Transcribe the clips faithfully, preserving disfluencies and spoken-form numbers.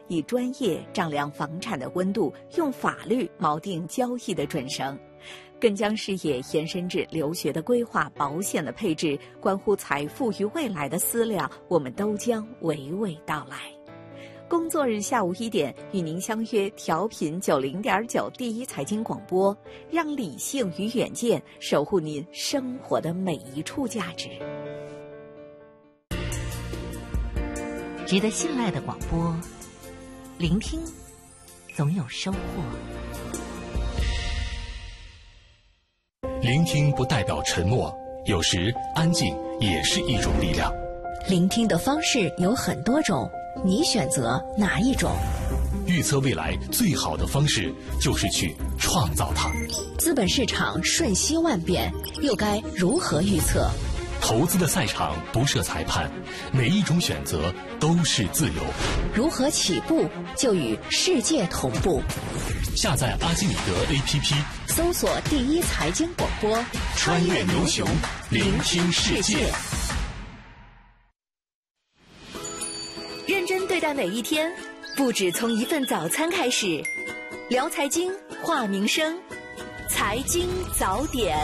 以专业丈量房产的温度，用法律锚定交易的准绳。更将视野延伸至留学的规划、保险的配置，关乎财富与未来的思量，我们都将娓娓道来。工作日下午一点，与您相约调频九零点九第一财经广播，让理性与远见守护您生活的每一处价值。 值得信赖的广播，聆听总有收获。 聆听不代表沉默，有时安静也是一种力量。 聆听的方式有很多种，你选择哪一种？ 预测未来最好的方式就是去创造它。 资本市场瞬息万变，又该如何预测？ 投资的赛场不设裁判，每一种选择都是自由。 如何起步就与世界同步？ 下载阿基米德 A P P， 搜索第一财经广播， 穿越牛熊，聆听世界。 认真对待每一天，不止从一份早餐开始。聊财经，话民生，财经早点。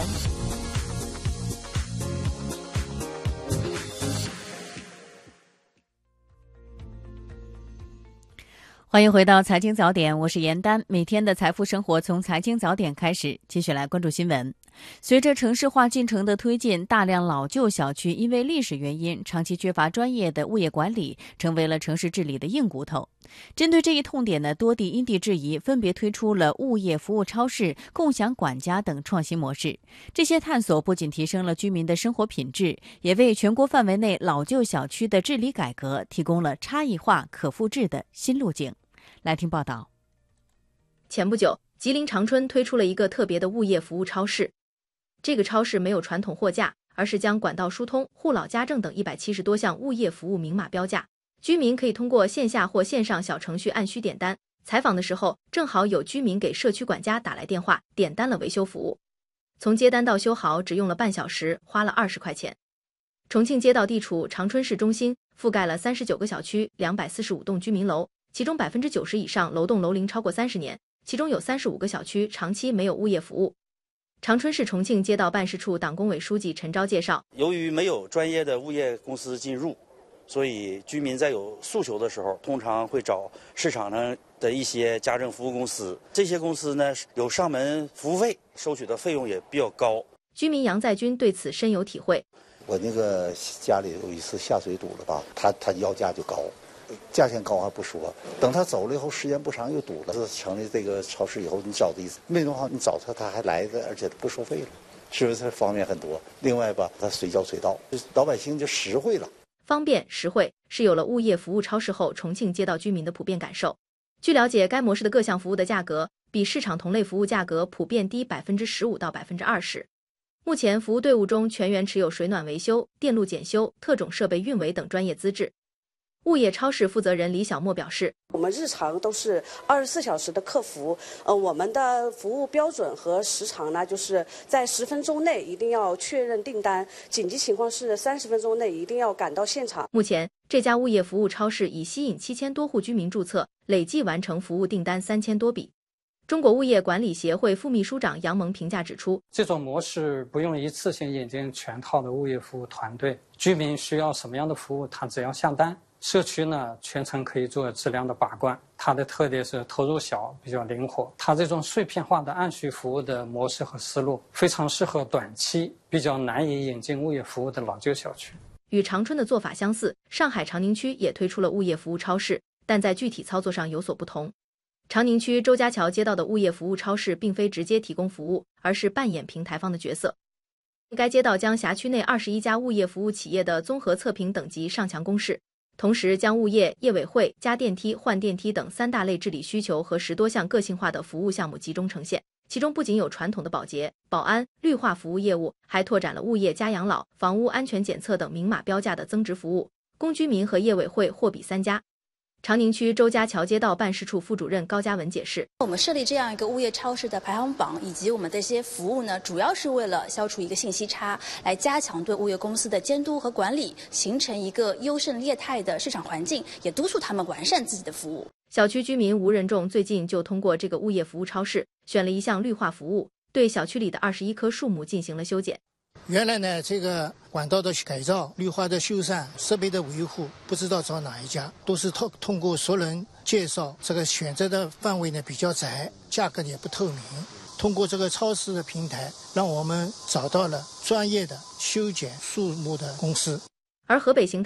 欢迎回到财经早点，我是严丹。每天的财富生活从财经早点开始，继续来关注新闻。随着城市化进程的推进，大量老旧小区因为历史原因，长期缺乏专业的物业管理，成为了城市治理的硬骨头。针对这一痛点呢，多地因地制宜，分别推出了物业服务超市、共享管家等创新模式。这些探索不仅提升了居民的生活品质，也为全国范围内老旧小区的治理改革提供了差异化、可复制的新路径。来听报道。 前不久，吉林长春推出了一个特别的物业服务超市。这个超市没有传统货架，而是将管道疏通、护老家政等一百七十多项物业服务明码标价，居民可以通过线下或线上小程序按需点单。采访的时候，正好有居民给社区管家打来电话，点单了维修服务。从接单到修好只用了半小时，花了二十块钱。重庆街道地处长春市中心，覆盖了三十九个小区、两百四十五栋居民楼，其中 百分之九十 以上楼栋楼龄超过三十年，其中有三十五个小区长期没有物业服务。长春市重庆街道办事处党工委书记陈钊介绍， 由于没有专业的物业公司进入，所以居民在有诉求的时候，通常会找市场上的一些家政服务公司。这些公司呢有上门服务费，收取的费用也比较高。 居民杨在军对此深有体会。 我那个家里有一次下水堵了吧，他他要价就高。价钱高还不说，等他走了以后，时间不长又堵了。这成立这个超市以后，你找的意思没弄好，你找他他还来的，而且不收费了，是不是方便很多？另外吧，他随叫随到，老百姓就实惠了。 方便实惠是有了物业服务超市后重庆街道居民的普遍感受。据了解，该模式的各项服务的价格比市场同类服务价格普遍低 百分之十五 到 百分之二十。目前服务队伍中全员持有水暖维修、电路检修、特种设备运维等专业资质。物业超市负责人李小沫表示， 我们日常都是二十四小时的客服，呃，我们的服务标准和时长呢，就是在十分钟内一定要确认订单，紧急情况是三十分钟内一定要赶到现场。 目前，这家物业服务超市已吸引七千多户居民注册，累计完成服务订单三千多笔。中国物业管理协会副秘书长杨蒙评价指出， 这种模式不用一次性引进全套的物业服务团队，居民需要什么样的服务，他只要下单。社区呢，全程可以做质量的把关，它的特点是投入小，比较灵活。它这种碎片化的按需服务的模式和思路，非常适合短期比较难以引进物业服务的老旧小区。 与长春的做法相似，上海长宁区也推出了物业服务超市，但在具体操作上有所不同。长宁区周家桥街道的物业服务超市并非直接提供服务，而是扮演平台方的角色。该街道将辖区内二十一家物业服务企业的综合测评等级上墙公示，同时将物业、业委会、加电梯、换电梯等三大类治理需求和十多项个性化的服务项目集中呈现。其中不仅有传统的保洁、保安、绿化服务业务，还拓展了物业加养老、房屋安全检测等明码标价的增值服务，供居民和业委会货比三家。 长宁区周家桥街道办事处副主任高嘉文解释， 我们设立这样一个物业超市的排行榜以及我们的一些服务呢，主要是为了消除一个信息差，来加强对物业公司的监督和管理，形成一个优胜劣汰的市场环境，也督促他们完善自己的服务。 小区居民吴仁仲最近就通过这个物业服务超市选了一项绿化服务，对小区里的二十一棵树木进行了修剪。 原来呢，这个管道的改造、绿化的修缮、设备的维护，不知道找哪一家，都是通通过熟人介绍，这个选择的范围呢比较窄，价格也不透明。通过这个超市的平台，让我们找到了专业的修剪树木的公司。 而河北邢台